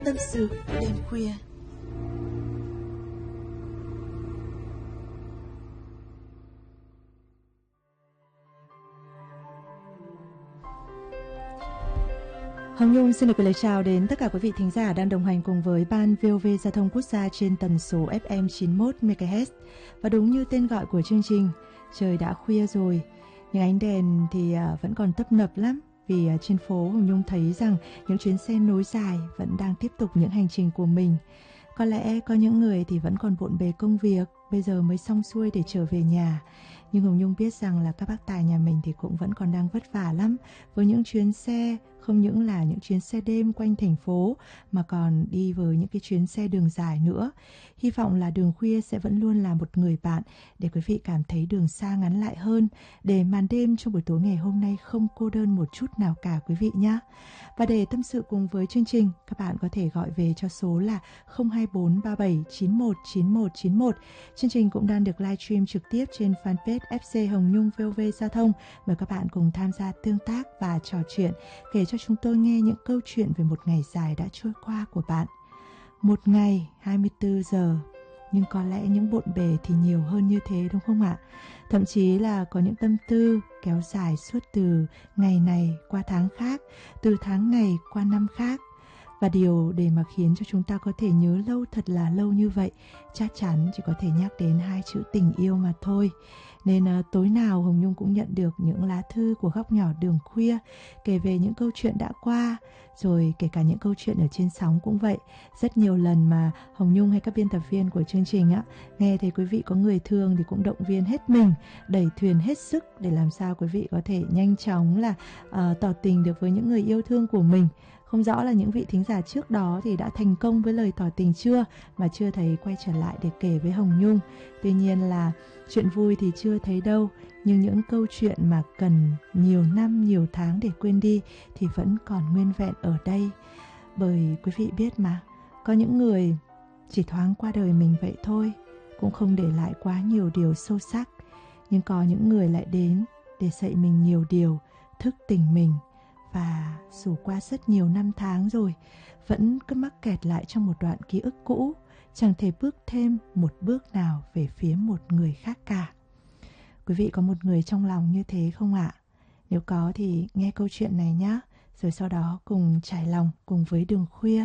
Tâm sự đêm khuya. Hồng Nhung xin được gửi lời chào đến tất cả quý vị thính giả đang đồng hành cùng với Ban VOV Giao thông Quốc gia trên tần số FM 91 MHz. Và đúng như tên gọi của chương trình, trời đã khuya rồi, nhưng ánh đèn thì vẫn còn tấp nập lắm. Vì trên phố Hồng Nhung thấy rằng những chuyến xe nối dài vẫn đang tiếp tục những hành trình của mình. Có lẽ có những người thì vẫn còn bộn bề công việc, bây giờ mới xong xuôi để trở về nhà. Nhưng Hồng Nhung biết rằng là các bác tài nhà mình thì cũng vẫn còn đang vất vả lắm với những chuyến xe, không những là những chuyến xe đêm quanh thành phố mà còn đi với những cái chuyến xe đường dài nữa. Hy vọng là đường khuya sẽ vẫn luôn là một người bạn để quý vị cảm thấy đường xa ngắn lại hơn, để màn đêm trong buổi tối ngày hôm nay không cô đơn một chút nào cả quý vị nhé. Và để tâm sự cùng với chương trình, các bạn có thể gọi về cho số là 02437919191. Chương trình cũng đang được livestream trực tiếp trên fanpage FC Hồng Nhung VOV Giao thông. Mời các bạn cùng tham gia tương tác và trò chuyện, kể cho chúng tôi nghe những câu chuyện về một ngày dài đã trôi qua của bạn. Một ngày 24 giờ, nhưng có lẽ những bộn bề thì nhiều hơn như thế đúng không ạ? Thậm chí là có những tâm tư kéo dài suốt từ ngày này qua tháng khác, từ tháng này qua năm khác. Và điều để mà khiến cho chúng ta có thể nhớ lâu thật là lâu như vậy chắc chắn chỉ có thể nhắc đến hai chữ tình yêu mà thôi. Nên tối nào Hồng Nhung cũng nhận được những lá thư của Góc Nhỏ Đường Khuya kể về những câu chuyện đã qua, rồi kể cả những câu chuyện ở trên sóng cũng vậy. Rất nhiều lần mà Hồng Nhung hay các biên tập viên của chương trình nghe thấy quý vị có người thương thì cũng động viên hết mình, đẩy thuyền hết sức để làm sao quý vị có thể nhanh chóng là tỏ tình được với những người yêu thương của mình. Không rõ là những vị thính giả trước đó thì đã thành công với lời tỏ tình chưa, mà chưa thấy quay trở lại để kể với Hồng Nhung. Tuy nhiên là chuyện vui thì chưa thấy đâu, nhưng những câu chuyện mà cần nhiều năm, nhiều tháng để quên đi thì vẫn còn nguyên vẹn ở đây. Bởi quý vị biết mà, có những người chỉ thoáng qua đời mình vậy thôi, cũng không để lại quá nhiều điều sâu sắc. Nhưng có những người lại đến để dạy mình nhiều điều, thức tỉnh mình. Và dù qua rất nhiều năm tháng rồi, vẫn cứ mắc kẹt lại trong một đoạn ký ức cũ, chẳng thể bước thêm một bước nào về phía một người khác cả. Quý vị có một người trong lòng như thế không ạ? Nếu có thì nghe câu chuyện này nhé, rồi sau đó cùng trải lòng cùng với Đường Khuya.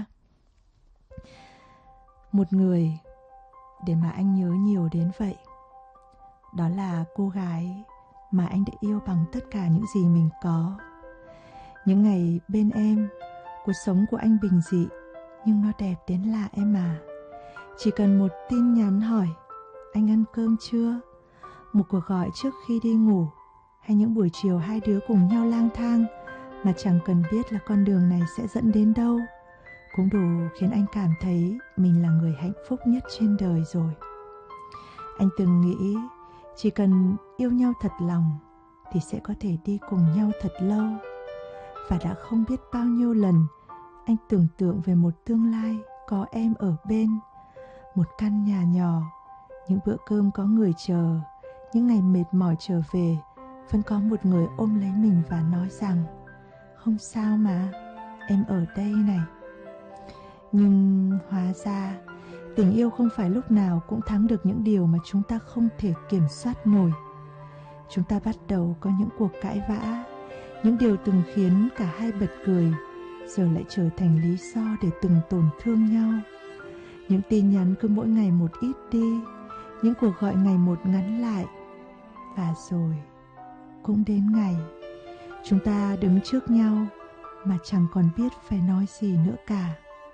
Một người để mà anh nhớ nhiều đến vậy, đó là cô gái mà anh đã yêu bằng tất cả những gì mình có. Những ngày bên em, cuộc sống của anh bình dị, nhưng nó đẹp đến lạ em à. Chỉ cần một tin nhắn hỏi anh ăn cơm chưa, một cuộc gọi trước khi đi ngủ, hay những buổi chiều hai đứa cùng nhau lang thang mà chẳng cần biết là con đường này sẽ dẫn đến đâu, cũng đủ khiến anh cảm thấy mình là người hạnh phúc nhất trên đời rồi. Anh từng nghĩ chỉ cần yêu nhau thật lòng thì sẽ có thể đi cùng nhau thật lâu. Và đã không biết bao nhiêu lần anh tưởng tượng về một tương lai có em ở bên, một căn nhà nhỏ, những bữa cơm có người chờ, những ngày mệt mỏi trở về vẫn có một người ôm lấy mình và nói rằng không sao mà, em ở đây này. Nhưng hóa ra tình yêu không phải lúc nào cũng thắng được những điều mà chúng ta không thể kiểm soát nổi. Chúng ta bắt đầu có những cuộc cãi vã, những điều từng khiến cả hai bật cười giờ lại trở thành lý do để từng tổn thương nhau. Những tin nhắn cứ mỗi ngày một ít đi, những cuộc gọi ngày một ngắn lại. Và rồi cũng đến ngày chúng ta đứng trước nhau mà chẳng còn biết phải nói gì nữa cả.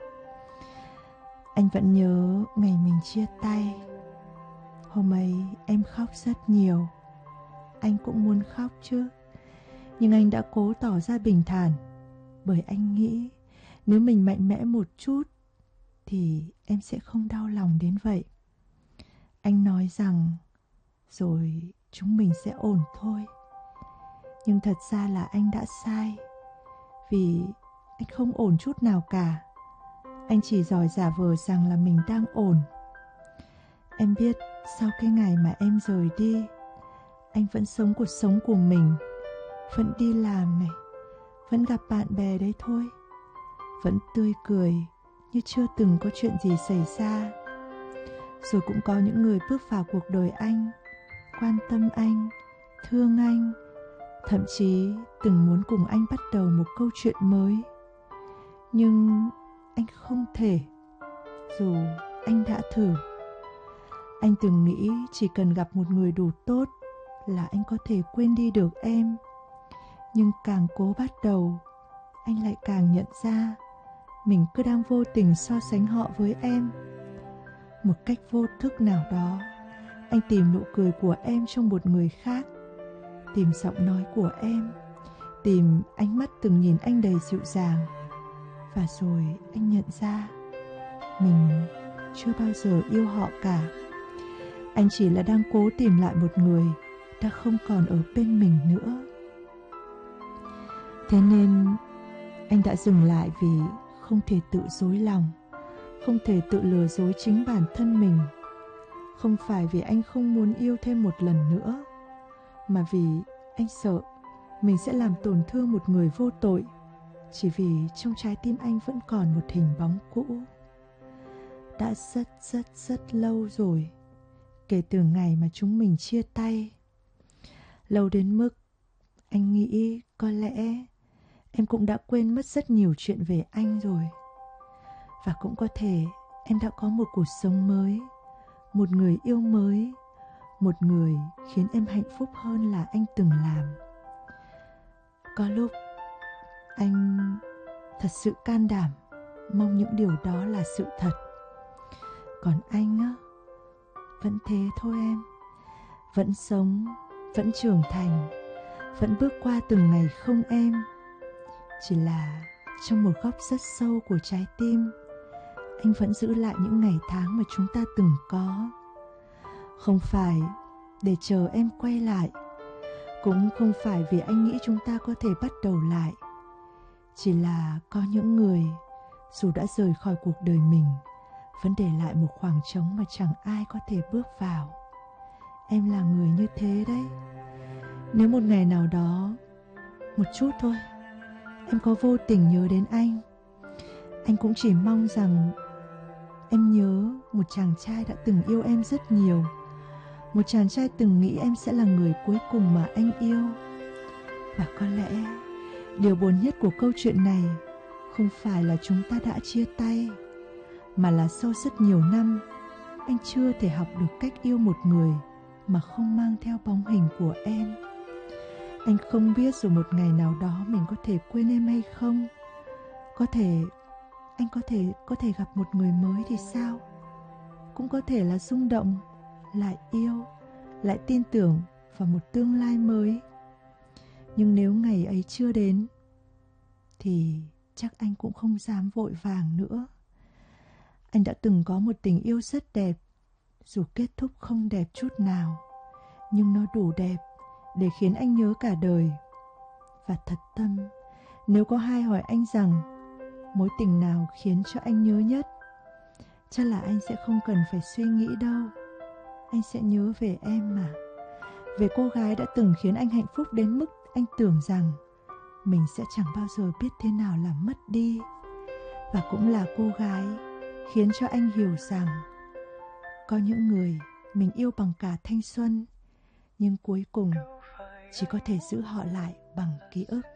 Anh vẫn nhớ ngày mình chia tay. Hôm ấy em khóc rất nhiều. Anh cũng muốn khóc chứ, nhưng anh đã cố tỏ ra bình thản, bởi anh nghĩ nếu mình mạnh mẽ một chút thì em sẽ không đau lòng đến vậy. Anh nói rằng rồi chúng mình sẽ ổn thôi. Nhưng thật ra là anh đã sai, vì anh không ổn chút nào cả. Anh chỉ giỏi giả vờ rằng là mình đang ổn. Em biết sau cái ngày mà em rời đi, anh vẫn sống cuộc sống của mình, vẫn đi làm này, vẫn gặp bạn bè đấy thôi, vẫn tươi cười, như chưa từng có chuyện gì xảy ra. Rồi cũng có những người bước vào cuộc đời anh, quan tâm anh, thương anh, thậm chí từng muốn cùng anh bắt đầu một câu chuyện mới. Nhưng anh không thể, dù anh đã thử. Anh từng nghĩ chỉ cần gặp một người đủ tốt là anh có thể quên đi được em. Nhưng càng cố bắt đầu, anh lại càng nhận ra mình cứ đang vô tình so sánh họ với em. Một cách vô thức nào đó, anh tìm nụ cười của em trong một người khác, tìm giọng nói của em, tìm ánh mắt từng nhìn anh đầy dịu dàng. Và rồi anh nhận ra mình chưa bao giờ yêu họ cả. Anh chỉ là đang cố tìm lại một người đã không còn ở bên mình nữa. Thế nên anh đã dừng lại vì không thể tự dối lòng, không thể tự lừa dối chính bản thân mình. Không phải vì anh không muốn yêu thêm một lần nữa, mà vì anh sợ mình sẽ làm tổn thương một người vô tội, chỉ vì trong trái tim anh vẫn còn một hình bóng cũ. Đã rất lâu rồi, kể từ ngày mà chúng mình chia tay. Lâu đến mức anh nghĩ có lẽ em cũng đã quên mất rất nhiều chuyện về anh rồi. Và cũng có thể em đã có một cuộc sống mới, một người yêu mới, một người khiến em hạnh phúc hơn là anh từng làm. Có lúc anh thật sự can đảm mong những điều đó là sự thật. Còn anh á, vẫn thế thôi em. Vẫn sống, vẫn trưởng thành, vẫn bước qua từng ngày không em. Chỉ là trong một góc rất sâu của trái tim, anh vẫn giữ lại những ngày tháng mà chúng ta từng có. Không phải để chờ em quay lại, cũng không phải vì anh nghĩ chúng ta có thể bắt đầu lại. Chỉ là có những người dù đã rời khỏi cuộc đời mình, vẫn để lại một khoảng trống mà chẳng ai có thể bước vào. Em là người như thế đấy. Nếu một ngày nào đó, một chút thôi, em có vô tình nhớ đến anh cũng chỉ mong rằng em nhớ một chàng trai đã từng yêu em rất nhiều, một chàng trai từng nghĩ em sẽ là người cuối cùng mà anh yêu. Và có lẽ điều buồn nhất của câu chuyện này không phải là chúng ta đã chia tay, mà là sau rất nhiều năm, anh chưa thể học được cách yêu một người mà không mang theo bóng hình của em. Anh không biết rồi một ngày nào đó mình có thể quên em hay không. Có thể anh có thể gặp một người mới thì sao? Cũng có thể là rung động, lại yêu, lại tin tưởng vào một tương lai mới. Nhưng nếu ngày ấy chưa đến, thì chắc anh cũng không dám vội vàng nữa. Anh đã từng có một tình yêu rất đẹp, dù kết thúc không đẹp chút nào, nhưng nó đủ đẹp để khiến anh nhớ cả đời. Và thật tâm, nếu có ai hỏi anh rằng mối tình nào khiến cho anh nhớ nhất, chắc là anh sẽ không cần phải suy nghĩ đâu. Anh sẽ nhớ về em mà. Về cô gái đã từng khiến anh hạnh phúc đến mức anh tưởng rằng mình sẽ chẳng bao giờ biết thế nào là mất đi. Và cũng là cô gái khiến cho anh hiểu rằng có những người mình yêu bằng cả thanh xuân, nhưng cuối cùng chỉ có thể giữ họ lại bằng ký ức.